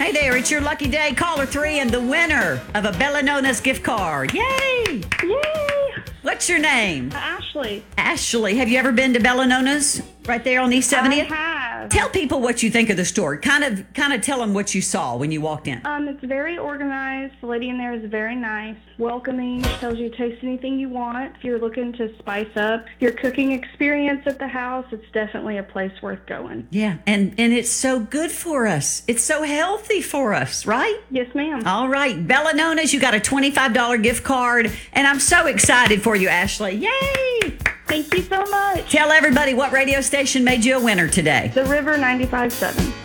Hey there, it's your lucky day. Caller 3 and the winner of a Bellanona's gift card. Yay! Yay! What's your name? Ashley. Ashley. Have you ever been to Bellanona's right there on East 70th? I have. Tell people what you think of the store. Kind of tell them what you saw when you walked in. It's very organized. The lady in there is very nice, welcoming, tells you to taste anything you want. If you're looking to spice up your cooking experience at the house, it's definitely a place worth going. Yeah, and it's so good for us. It's so healthy for us, right? Yes, ma'am. All right, Bellanona's, you got a $25 gift card, and I'm so excited for you, Ashley. Yay! Thank you so much. Tell everybody what radio station made you a winner today. The River 95.7.